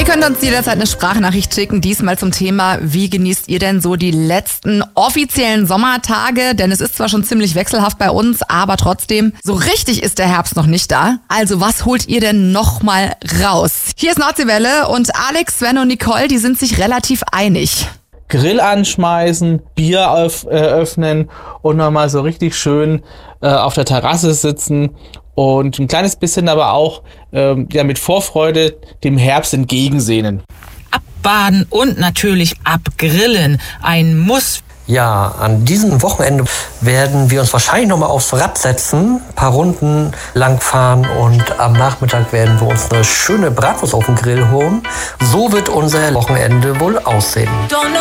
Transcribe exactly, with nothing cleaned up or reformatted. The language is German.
könnt uns jederzeit eine Sprachnachricht schicken, diesmal zum Thema, wie genießt ihr denn so die letzten offiziellen Sommertage? Denn es ist zwar schon ziemlich wechselhaft bei uns, aber trotzdem, so richtig ist der Herbst noch nicht da. Also was holt ihr denn noch mal raus? Hier ist Nordseewelle und Alex, Sven und Nicole, die sind sich relativ einig. Grill anschmeißen, Bier öff- äh, öffnen und nochmal so richtig schön äh, auf der Terrasse sitzen und ein kleines bisschen aber auch ähm, ja, mit Vorfreude dem Herbst entgegensehnen. Abbaden und natürlich abgrillen. Ein Muss. Ja, an diesem Wochenende werden wir uns wahrscheinlich nochmal aufs Rad setzen, ein paar Runden langfahren und am Nachmittag werden wir uns eine schöne Bratwurst auf den Grill holen. So wird unser Wochenende wohl aussehen.